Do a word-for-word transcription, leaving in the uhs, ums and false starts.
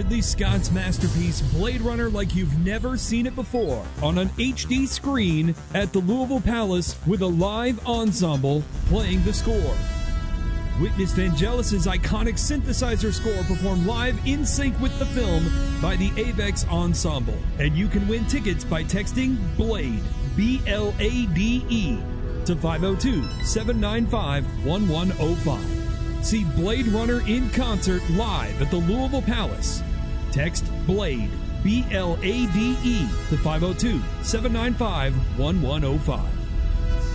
Ridley Scott's masterpiece Blade Runner like you've never seen it before on an H D screen at the Louisville Palace with a live ensemble playing the score. Witness Vangelis' iconic synthesizer score performed live in sync with the film by the Avex Ensemble. And you can win tickets by texting BLADE, B L A D E, to five oh two, seven nine five, one one oh five. See Blade Runner in concert live at the Louisville Palace. Text BLADE, B L A D E, to five oh two, seven nine five, one one oh five.